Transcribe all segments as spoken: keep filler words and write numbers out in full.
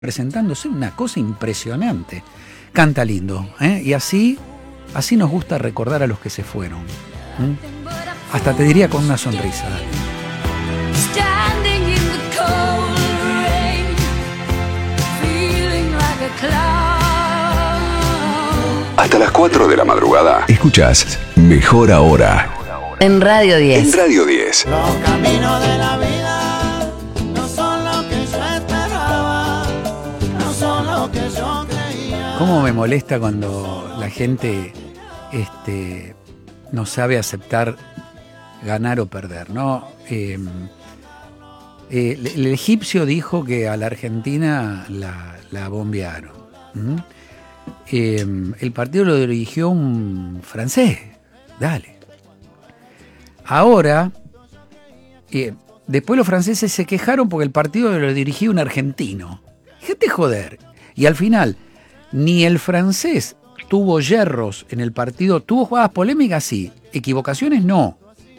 presentándose una cosa impresionante. Canta lindo, ¿eh? Y así, así nos gusta recordar a los que se fueron. ¿Mm? Hasta te diría con una sonrisa. Hasta las cuatro de la madrugada escuchás Mejor Ahora en Radio diez. En Radio diez. Los caminos de la vida no son lo que yo esperaba, no son lo que yo creía. ¿Cómo me molesta cuando la gente este, no sabe aceptar ganar o perder, ¿no? Eh, eh, el, el egipcio dijo que a la Argentina la, la bombearon. ¿Mm? Eh, el partido lo dirigió un francés. Dale. Ahora, eh, después los franceses se quejaron porque el partido lo dirigía un argentino. Fíjate joder. Y al final, ni el francés tuvo yerros en el partido, tuvo jugadas polémicas, sí, equivocaciones no.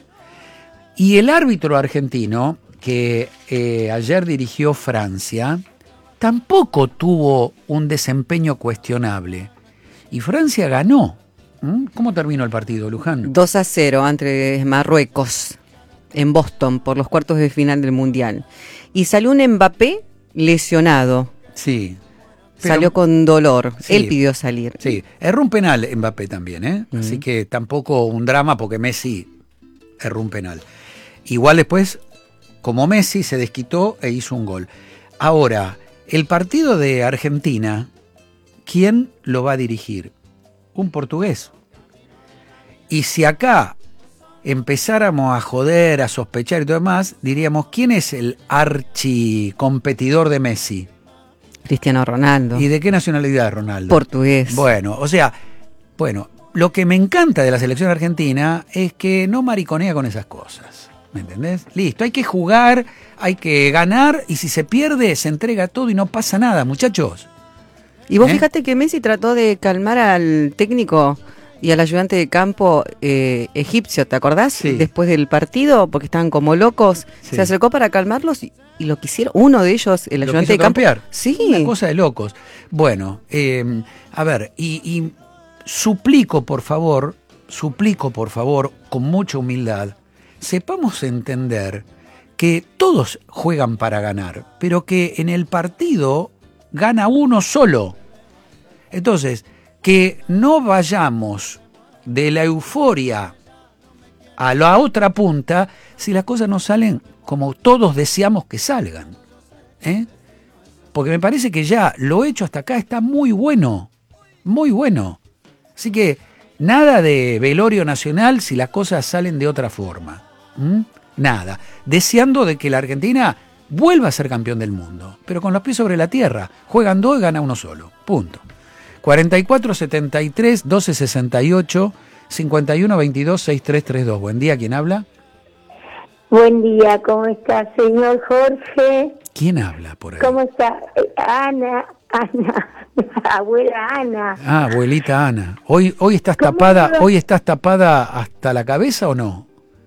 Y el árbitro argentino, que eh, ayer dirigió Francia, tampoco tuvo un desempeño cuestionable. Y Francia ganó. ¿Mm? ¿Cómo terminó el partido, Luján? dos a cero ante Marruecos en Boston por los cuartos de final del Mundial. Y salió un Mbappé lesionado. Sí. Pero, salió con dolor. Sí, él pidió salir. Sí, erró un penal Mbappé también, ¿eh? Mm. Así que tampoco un drama porque Messi erró un penal. Igual después, como Messi, se desquitó e hizo un gol. Ahora, el partido de Argentina, ¿quién lo va a dirigir? Un portugués. Y si acá empezáramos a joder, a sospechar y todo demás, diríamos, ¿quién es el archicompetidor de Messi? Cristiano Ronaldo. ¿Y de qué nacionalidad es Ronaldo? Portugués. Bueno, o sea, bueno, lo que me encanta de la selección argentina es que no mariconea con esas cosas. ¿Me entendés? Listo, hay que jugar, hay que ganar y si se pierde se entrega todo y no pasa nada, muchachos. Y vos ¿Eh? fíjate que Messi trató de calmar al técnico y al ayudante de campo eh, egipcio, ¿te acordás? Sí. Después del partido, porque estaban como locos, Sí. se acercó para calmarlos y, y lo quisieron, uno de ellos, el ¿Lo ayudante quiso de campo. trampear? Sí. Una cosa de locos. Bueno, eh, a ver, y, y suplico por favor, suplico por favor, con mucha humildad, sepamos entender que todos juegan para ganar, pero que en el partido gana uno solo. Entonces, que no vayamos de la euforia a la otra punta si las cosas no salen como todos deseamos que salgan. ¿Eh? Porque me parece que ya lo hecho hasta acá está muy bueno, muy bueno. Así que nada de velorio nacional si las cosas salen de otra forma. ¿Mm? Nada. Deseando de que la Argentina vuelva a ser campeón del mundo, pero con los pies sobre la tierra. Juegan dos y gana uno solo. Punto. cuarenta y cuatro setenta y tres doce sesenta y ocho cincuenta y uno veintidós sesenta y tres treinta y dos. Buen día, ¿quién habla? Buen día, ¿cómo está, señor Jorge? ¿Quién habla por ahí? ¿Cómo está? Eh, Ana, Ana, abuela Ana. Ah, abuelita Ana. ¿Hoy, hoy estás ¿Cómo tapada, va? hoy estás tapada hasta la cabeza o no?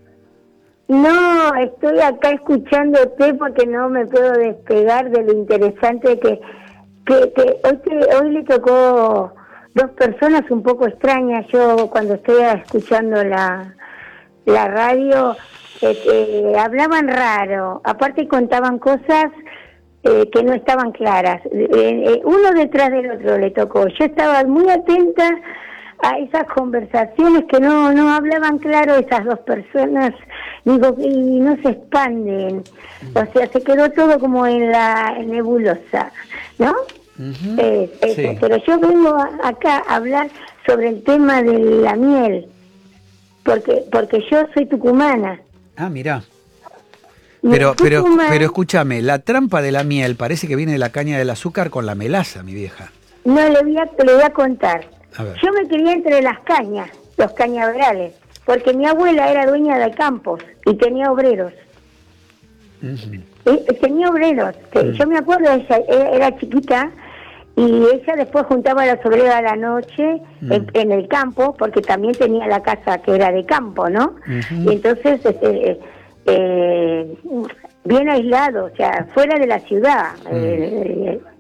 No, estoy acá escuchándote porque no me puedo despegar de lo interesante que, que, que hoy, te, hoy le tocó dos personas un poco extrañas. Yo cuando estoy escuchando la, la radio, eh, eh, hablaban raro, aparte contaban cosas eh, que no estaban claras. Eh, eh, uno detrás del otro le tocó. Yo estaba muy atenta a esas conversaciones que no no hablaban claro esas dos personas, digo, y no se expanden, o sea, se quedó todo como en la nebulosa, ¿no? Uh-huh. Eh, eso. Sí. Pero yo vengo a, acá a hablar sobre el tema de la miel, porque porque yo soy tucumana. Ah, mirá. Y Pero, en pero, Tucumán- pero escúchame, la trampa de la miel parece que viene de la caña del azúcar con la melaza, mi vieja. No, le voy a, le voy a contar. A ver. Yo me crié entre las cañas, los cañaverales, porque mi abuela era dueña de campos y tenía obreros. Uh-huh. Eh, tenía obreros. Que Mm. Yo me acuerdo, ella era, era chiquita y ella después juntaba a las obreras a la noche Mm. en, en el campo, porque también tenía la casa que era de campo, ¿no? Ujú. Y entonces, este, eh, bien aislado, o sea, fuera de la ciudad. Mm. Eh, eh,